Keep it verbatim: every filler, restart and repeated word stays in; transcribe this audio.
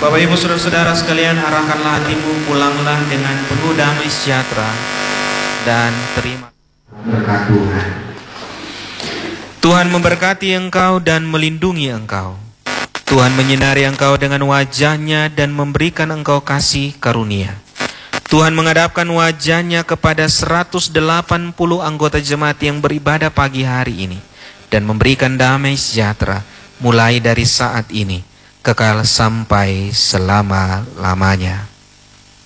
Bapak Ibu Saudara-saudara sekalian, arahkanlah hatimu, pulanglah dengan penuh damai sejahtera dan terima berkat Tuhan. Tuhan memberkati engkau dan melindungi engkau. Tuhan menyinari engkau dengan wajah-Nya dan memberikan engkau kasih karunia. Tuhan menghadapkan wajah-Nya kepada seratus delapan puluh anggota jemaat yang beribadah pagi hari ini dan memberikan damai sejahtera mulai dari saat ini kekal sampai selama-lamanya.